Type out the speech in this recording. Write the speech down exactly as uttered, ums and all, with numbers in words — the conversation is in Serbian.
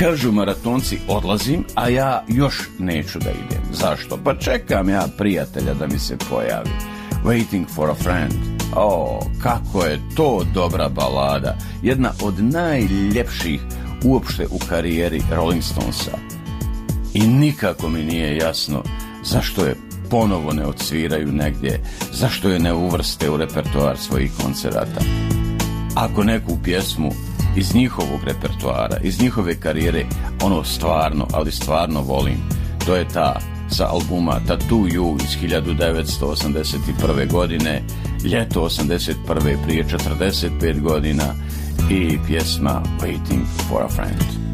Kažu maratonci, odlazim, a ja još neću da idem. Zašto? Pa čekam ja prijatelja da mi se pojavi. Waiting for a friend. O, kako je to dobra balada. Jedna od najljepših uopšte u karijeri Rolling Stonesa. I nikako mi nije jasno zašto je ponovo ne odsviraju negdje, zašto je ne uvrste u repertoar svojih koncerata. Ako neku pjesmu iz njihovog repertoara, iz njihove karijere, ono stvarno, ali stvarno volim, to je ta sa albuma Tattoo You iz hiljadu devetsto osamdeset prve. godine, ljeto osamdeset prve. prije četrdeset pet godina, i pjesma Waiting for a Friend.